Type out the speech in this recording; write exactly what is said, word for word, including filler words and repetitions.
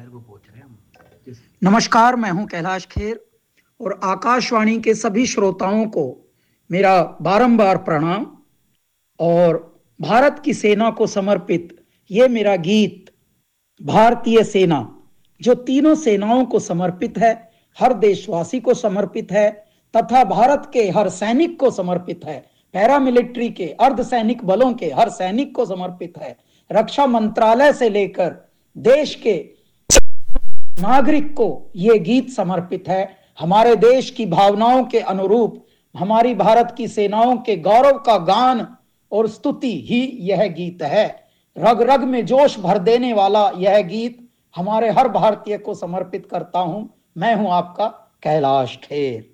दोपहर को पहुंच रहे हैं हम। नमस्कार, मैं हूं कैलाश खेर और आकाशवाणी के सभी श्रोताओं को मेरा बारंबार प्रणाम। और भारत की सेना को समर्पित ये मेरा गीत भारतीय सेना, जो तीनों सेनाओं को समर्पित है, हर देशवासी को समर्पित है तथा भारत के हर सैनिक को समर्पित है, पैरामिलिट्री के अर्धसैनिक बलों के हर सैनिक को समर्पित है, रक्षा मंत्रालय से लेकर देश के नागरिक को ये गीत समर्पित है। हमारे देश की भावनाओं के अनुरूप हमारी भारत की सेनाओं के गौरव का गान और स्तुति ही यह गीत है। रग रग में जोश भर देने वाला यह गीत हमारे हर भारतीय को समर्पित करता हूं। मैं हूं आपका कैलाश खेर।